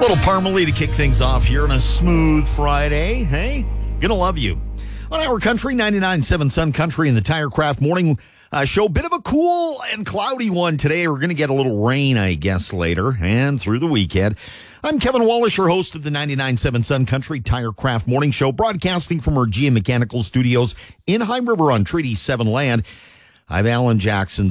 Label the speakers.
Speaker 1: Little Parmalee to kick things off here on a smooth Friday. Hey, gonna love you. On our country, 99.7 Sun Country and the Tirecraft Morning Show. Bit of a cool and cloudy one today. We're going to get a little rain, I guess, later and through the weekend. I'm Kevin Wallace, your host of the 99.7 Sun Country Tirecraft Morning Show, broadcasting from our GM Mechanical Studios in High River on Treaty 7 land. I'm Alan Jackson,